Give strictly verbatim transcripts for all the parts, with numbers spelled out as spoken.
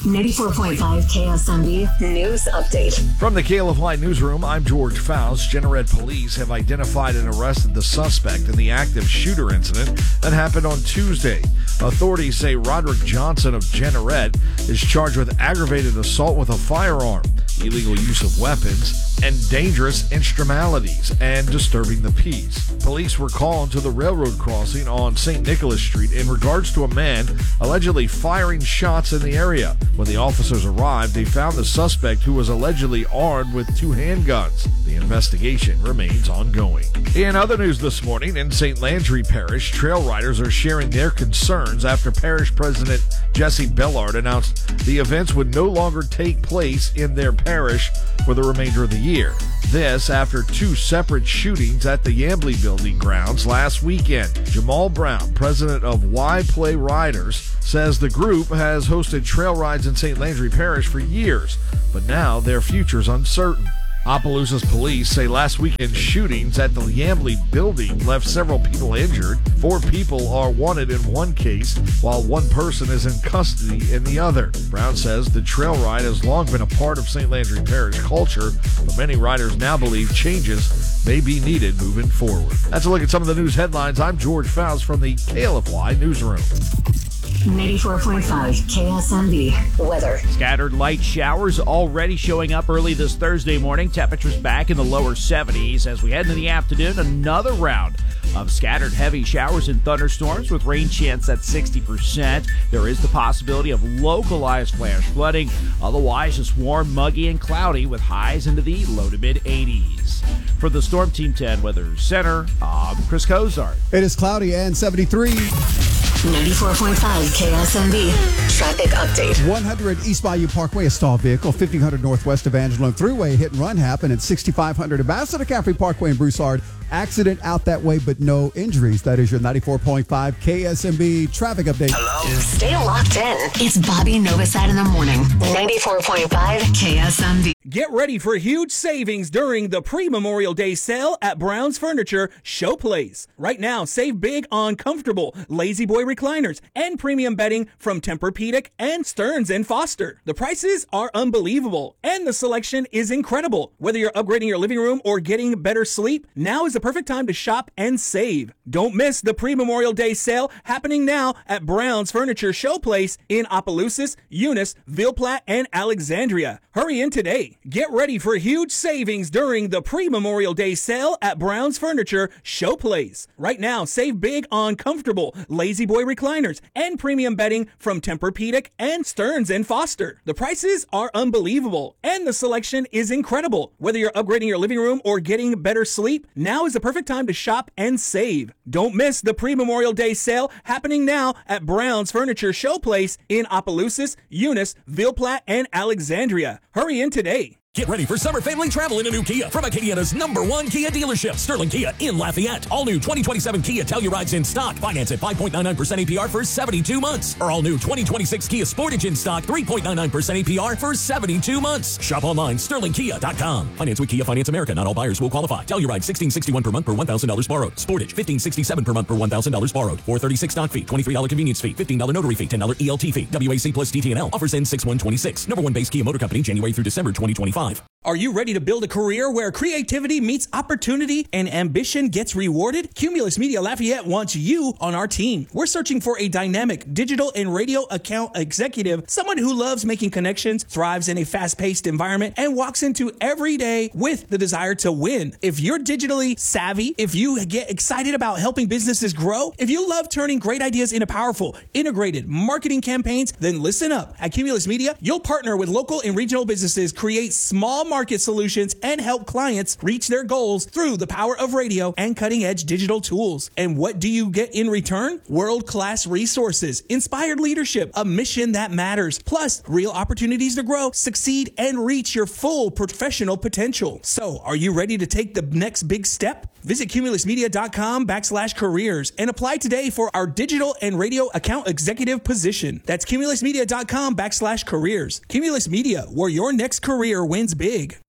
ninety-four point five K S M B News Update. From the K L F Y Newsroom, I'm George Faust. Jeanerette police have identified and arrested the suspect in the active shooter incident that happened on Tuesday. Authorities say Roderick Johnson of Jeanerette is charged with aggravated assault with a firearm, illegal use of weapons, and dangerous instrumentalities, and disturbing the peace. Police were called to the railroad crossing on Saint Nicholas Street in regards to a man allegedly firing shots in the area. When the officers arrived, they found the suspect, who was allegedly armed with two handguns. The investigation remains ongoing. In other news this morning, in Saint Landry Parish, trail riders are sharing their concerns after Parish President Jesse Bellard announced the events would no longer take place in their parish for the remainder of the year. This after two separate shootings at the Yambly building grounds last weekend. Jamal Brown, president of Y Play Riders, says the group has hosted trail rides in Saint Landry Parish for years, but now their future's uncertain. Opelousas police say last weekend's shootings at the Yambly building left several people injured. Four people are wanted in one case, while one person is in custody in the other. Brown says the trail ride has long been a part of Saint Landry Parish culture, but many riders now believe changes may be needed moving forward. That's a look at some of the news headlines. I'm George Faust from the K L F Y Newsroom. ninety-four point five K S M B weather. Scattered light showers already showing up early this Thursday morning. Temperatures back in the lower seventies. As we head into the afternoon, another round of scattered heavy showers and thunderstorms with rain chance at sixty percent. There is the possibility of localized flash flooding. Otherwise, it's warm, muggy, and cloudy with highs into the low to mid eighties. For the Storm Team ten Weather Center, I'm Chris Cozart. It is cloudy and seventy-three. ninety-four point five K S M B traffic update. one hundred East Bayou Parkway, a stalled vehicle. fifteen hundred Northwest Evangeline Thruway, hit and run happened at sixty-five hundred Ambassador Caffrey Parkway in Broussard. Accident out that way, but no injuries. That is your ninety-four point five K S M B traffic update. Hello. Stay locked in. It's Bobby Novosad in the morning. ninety-four point five K S M B. Get ready for huge savings during the pre-Memorial Day sale at Brown's Furniture Showplace. Right now, save big on comfortable Lazy Boy recliners and premium bedding from Tempur-Pedic and Stearns and Foster. The prices are unbelievable and the selection is incredible. Whether you're upgrading your living room or getting better sleep, now is the perfect time to shop and save. Don't miss the pre-Memorial Day sale happening now at Brown's Furniture Showplace in Opelousas, Eunice, Ville Platte, and Alexandria. Hurry in today. Get ready for huge savings during the pre-Memorial Day sale at Brown's Furniture Showplace. Right now, save big on comfortable Lazy Boy recliners and premium bedding from Tempur-Pedic and Stearns and Foster. The prices are unbelievable and the selection is incredible. Whether you're upgrading your living room or getting better sleep, now is the perfect time to shop and save. Don't miss the pre-Memorial Day sale happening now at Brown's Furniture Showplace in Opelousas, Eunice, Ville Platte, and Alexandria. Hurry in today. Get ready for summer family travel in a new Kia from Acadiana's number one Kia dealership, Sterling Kia in Lafayette. All new twenty twenty-seven Kia Telluride's in stock. Finance at five point nine nine percent A P R for seventy-two months. Or all new twenty twenty-six Kia Sportage in stock, three point nine nine percent A P R for seventy-two months. Shop online, sterling kia dot com. Finance with Kia Finance America. Not all buyers will qualify. Telluride sixteen sixty-one per month per one thousand dollars borrowed. Sportage fifteen sixty-seven per month per one thousand dollars borrowed. four thirty-six stock fee, twenty-three dollars convenience fee, fifteen dollars notary fee, ten dollars E L T fee. W A C plus D T N L. Offers end six one twenty-six. Number one base Kia Motor Company, January through December twenty twenty-five. Are you ready to build a career where creativity meets opportunity and ambition gets rewarded? Cumulus Media Lafayette wants you on our team. We're searching for a dynamic digital and radio account executive, someone who loves making connections, thrives in a fast-paced environment, and walks into every day with the desire to win. If you're digitally savvy, if you get excited about helping businesses grow, if you love turning great ideas into powerful, integrated marketing campaigns, then listen up. At Cumulus Media, you'll partner with local and regional businesses, create small market solutions, and help clients reach their goals through the power of radio and cutting-edge digital tools. And what do you get in return? World-class resources, inspired leadership, a mission that matters, plus real opportunities to grow, succeed, and reach your full professional potential. So, are you ready to take the next big step? Visit cumulusmedia.com backslash careers and apply today for our digital and radio account executive position. That's cumulusmedia.com backslash careers. Cumulus Media, where your next career wins big.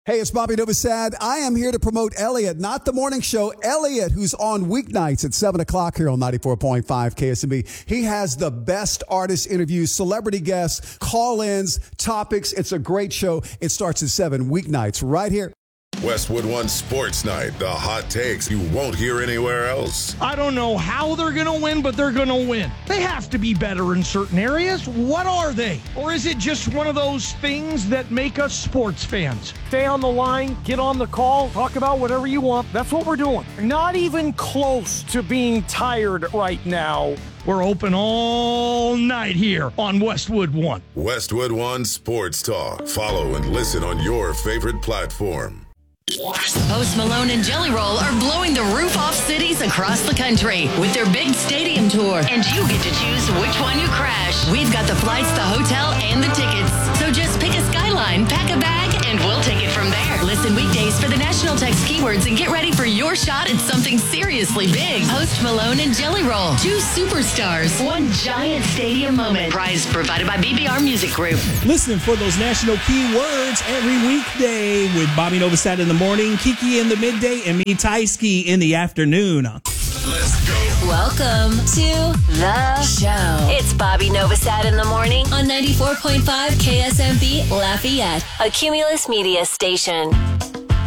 Hey, it's Bobby Novosad. I am here to promote Elliot, not the morning show. Elliot, who's on weeknights at seven o'clock here on ninety-four point five K S M B. He has the best artist interviews, celebrity guests, call-ins, topics. It's a great show. It starts at seven weeknights right here. Westwood One Sports Night, the hot takes you won't hear anywhere else. I don't know how they're going to win, but they're going to win. They have to be better in certain areas. What are they? Or is it just one of those things that make us sports fans? Stay on the line, get on the call, talk about whatever you want. That's what we're doing. Not even close to being tired right now. We're open all night here on Westwood One. Westwood One Sports Talk. Follow and listen on your favorite platform. Post Malone and Jelly Roll are blowing the roof off cities across the country with their big stadium tour, and you get to choose which one you crash. We've got the flights, the hotel, and the tickets. So just pick a Skyline, pack a bag, and we'll take it from there. Listen weekdays for the national text keywords and get ready for your shot at something seriously big. Post Malone and Jelly Roll. Two superstars. One giant stadium moment. Prize provided by B B R Music Group. Listen for those national keywords every weekday with Bobby Novosad in the morning, Kiki in the midday, and me, Tysky, in the afternoon. Let's go. Welcome to the show. It's Bobby Novosad in the morning on ninety-four point five K S M B Lafayette, a Cumulus Media station.